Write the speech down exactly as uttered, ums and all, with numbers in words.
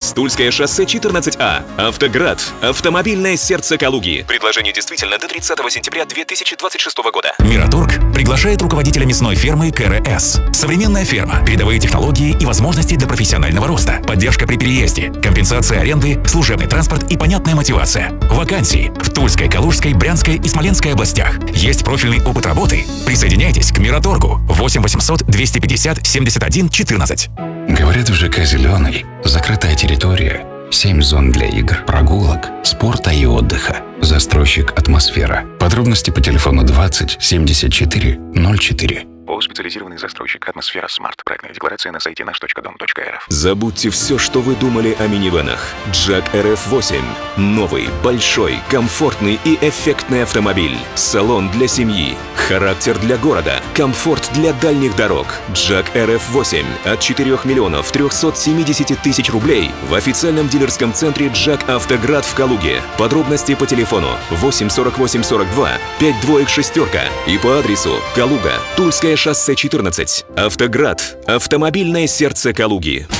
МАЗ. Тульское шоссе четырнадцать А. Автоград. Автомобильное сердце Калуги. Предложение действительно до тридцатого сентября две тысячи двадцать шестого года. Мираторг приглашает руководителя мясной фермы КРС. Современная ферма, передовые технологии и возможности для профессионального роста, поддержка при переезде, компенсация аренды, служебный транспорт и понятная мотивация. Вакансии в Тульской, Калужской, Брянской и Смоленской областях. Есть профильный опыт работы. Присоединяйтесь к Мираторгу. восемь восемьсот двести пятьдесят семьдесят один четырнадцать. Говорят, в ЖК «Зеленый» закрытая территория, семь зон для игр, прогулок, спорта и отдыха. Застройщик «Атмосфера». Подробности по телефону двадцать семьдесят четыре ноль четыре. ООО «Специализированный застройщик «Атмосфера Смарт». Проектная декларация на сайте наш точка дом точка эр эф. Забудьте все, что вы думали о минивэнах. Джак эр эф восемь. Новый, большой, комфортный и эффектный автомобиль. Салон для семьи. Характер для города. Комфорт для дальних дорог. Джак эр эф восемь от четырёх миллионов трёхсот семидесяти тысяч рублей в официальном дилерском центре «Джак Автоград» в Калуге. Подробности по телефону восемь сорок восемь сорок два пять двоек шестерка и по адресу Калуга, Тульское шоссе четырнадцать. Автоград. Автомобильное сердце Калуги.